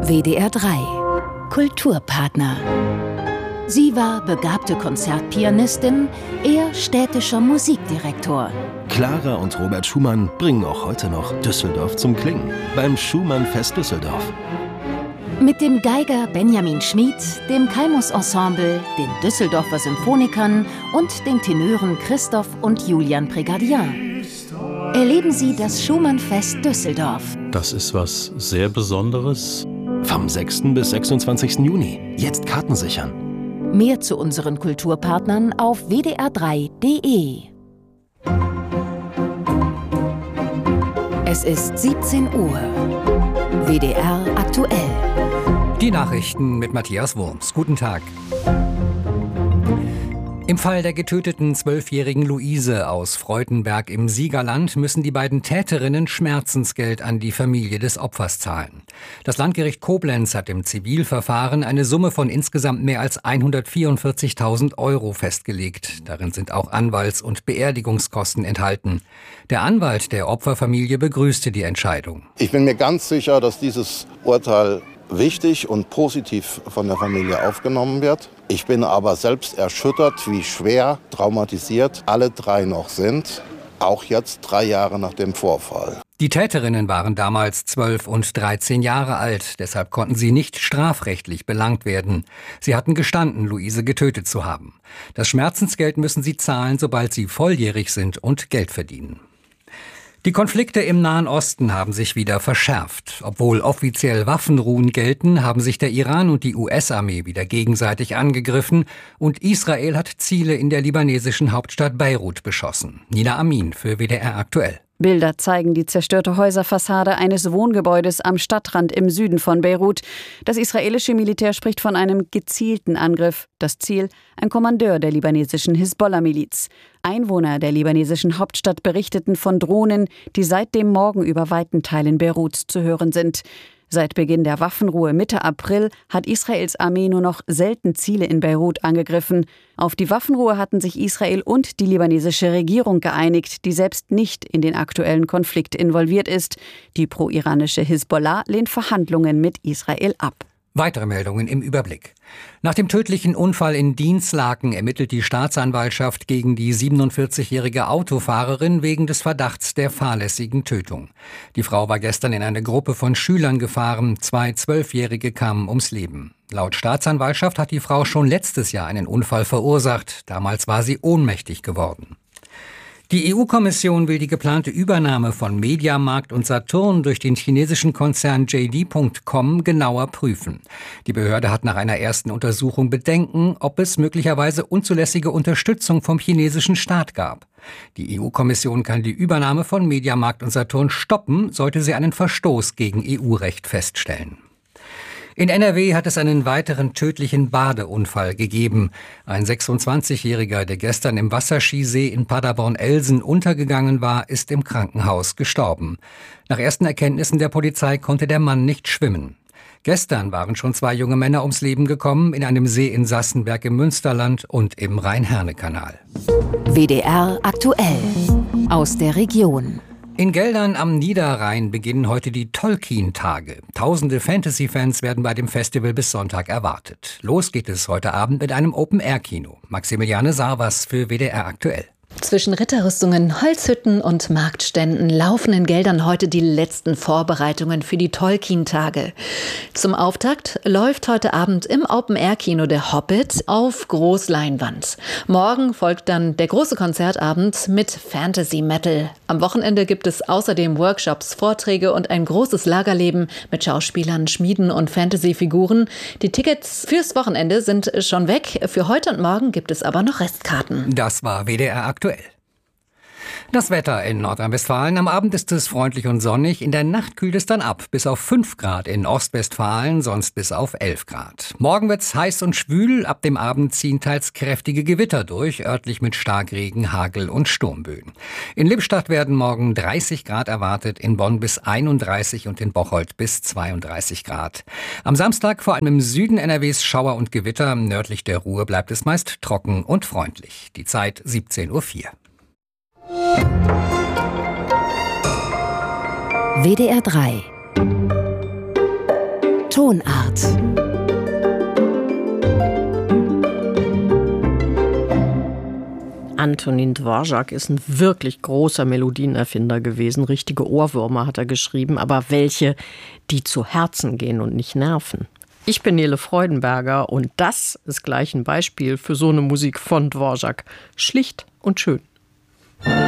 WDR 3 Kulturpartner. Sie war begabte Konzertpianistin, er städtischer Musikdirektor. Clara und Robert Schumann bringen auch heute noch Düsseldorf zum Klingen beim Schumann-Fest Düsseldorf. Mit dem Geiger Benjamin Schmid, dem Kalmus Ensemble, den Düsseldorfer Symphonikern und den Tenören Christoph und Julian Prégardien. Erleben Sie das Schumann-Fest Düsseldorf. Das ist was sehr Besonderes. Vom 6. bis 26. Juni. Jetzt Karten sichern. Mehr zu unseren Kulturpartnern auf wdr3.de. Es ist 17 Uhr. WDR aktuell. Die Nachrichten mit Matthias Wurms. Guten Tag. Im Fall der getöteten 12-jährigen Luise aus Freudenberg im Siegerland müssen die beiden Täterinnen Schmerzensgeld an die Familie des Opfers zahlen. Das Landgericht Koblenz hat im Zivilverfahren eine Summe von insgesamt mehr als 144.000 € festgelegt. Darin sind auch Anwalts- und Beerdigungskosten enthalten. Der Anwalt der Opferfamilie begrüßte die Entscheidung. Ich bin mir ganz sicher, dass dieses Urteil wichtig und positiv von der Familie aufgenommen wird. Ich bin aber selbst erschüttert, wie schwer traumatisiert alle drei noch sind, auch jetzt 3 Jahre nach dem Vorfall. Die Täterinnen waren damals 12 und 13 Jahre alt, deshalb konnten sie nicht strafrechtlich belangt werden. Sie hatten gestanden, Luise getötet zu haben. Das Schmerzensgeld müssen sie zahlen, sobald sie volljährig sind und Geld verdienen. Die Konflikte im Nahen Osten haben sich wieder verschärft. Obwohl offiziell Waffenruhen gelten, haben sich der Iran und die US-Armee wieder gegenseitig angegriffen und Israel hat Ziele in der libanesischen Hauptstadt Beirut beschossen. Nina Amin für WDR aktuell. Bilder zeigen die zerstörte Häuserfassade eines Wohngebäudes am Stadtrand im Süden von Beirut. Das israelische Militär spricht von einem gezielten Angriff. Das Ziel: ein Kommandeur der libanesischen Hisbollah-Miliz. Einwohner der libanesischen Hauptstadt berichteten von Drohnen, die seit dem Morgen über weiten Teilen Beiruts zu hören sind. Seit Beginn der Waffenruhe Mitte April hat Israels Armee nur noch selten Ziele in Beirut angegriffen. Auf die Waffenruhe hatten sich Israel und die libanesische Regierung geeinigt, die selbst nicht in den aktuellen Konflikt involviert ist. Die pro-iranische Hisbollah lehnt Verhandlungen mit Israel ab. Weitere Meldungen im Überblick. Nach dem tödlichen Unfall in Dinslaken ermittelt die Staatsanwaltschaft gegen die 47-jährige Autofahrerin wegen des Verdachts der fahrlässigen Tötung. Die Frau war gestern in eine Gruppe von Schülern gefahren. 2 12-Jährige kamen ums Leben. Laut Staatsanwaltschaft hat die Frau schon letztes Jahr einen Unfall verursacht. Damals war sie ohnmächtig geworden. Die EU-Kommission will die geplante Übernahme von Mediamarkt und Saturn durch den chinesischen Konzern JD.com genauer prüfen. Die Behörde hat nach einer ersten Untersuchung Bedenken, ob es möglicherweise unzulässige Unterstützung vom chinesischen Staat gab. Die EU-Kommission kann die Übernahme von Mediamarkt und Saturn stoppen, sollte sie einen Verstoß gegen EU-Recht feststellen. In NRW hat es einen weiteren tödlichen Badeunfall gegeben. Ein 26-Jähriger, der gestern im Wasserskisee in Paderborn-Elsen untergegangen war, ist im Krankenhaus gestorben. Nach ersten Erkenntnissen der Polizei konnte der Mann nicht schwimmen. Gestern waren schon 2 junge Männer ums Leben gekommen, in einem See in Sassenberg im Münsterland und im Rhein-Herne-Kanal. WDR aktuell aus der Region. In Geldern am Niederrhein beginnen heute die Tolkien-Tage. Tausende Fantasy-Fans werden bei dem Festival bis Sonntag erwartet. Los geht es heute Abend mit einem Open-Air-Kino. Maximiliane Sarvas für WDR aktuell. Zwischen Ritterrüstungen, Holzhütten und Marktständen laufen in Geldern heute die letzten Vorbereitungen für die Tolkien-Tage. Zum Auftakt läuft heute Abend im Open-Air-Kino der Hobbit auf Großleinwand. Morgen folgt dann der große Konzertabend mit Fantasy-Metal. Am Wochenende gibt es außerdem Workshops, Vorträge und ein großes Lagerleben mit Schauspielern, Schmieden und Fantasy-Figuren. Die Tickets fürs Wochenende sind schon weg. Für heute und morgen gibt es aber noch Restkarten. Das war WDR aktuell. Das Wetter in Nordrhein-Westfalen. Am Abend ist es freundlich und sonnig. In der Nacht kühlt es dann ab. Bis auf 5 Grad in Ostwestfalen, sonst bis auf 11 Grad. Morgen wird's heiß und schwül. Ab dem Abend ziehen teils kräftige Gewitter durch, örtlich mit Starkregen, Hagel und Sturmböen. In Lippstadt werden morgen 30 Grad erwartet, in Bonn bis 31 und in Bocholt bis 32 Grad. Am Samstag vor allem im Süden NRWs Schauer und Gewitter. Nördlich der Ruhr bleibt es meist trocken und freundlich. Die Zeit 17:04 Uhr. WDR 3 Tonart. Antonin Dvorak ist ein wirklich großer Melodienerfinder gewesen. Richtige Ohrwürmer hat er geschrieben, aber welche, die zu Herzen gehen und nicht nerven. Ich bin Nele Freudenberger und das ist gleich ein Beispiel für so eine Musik von Dvorak. Schlicht und schön.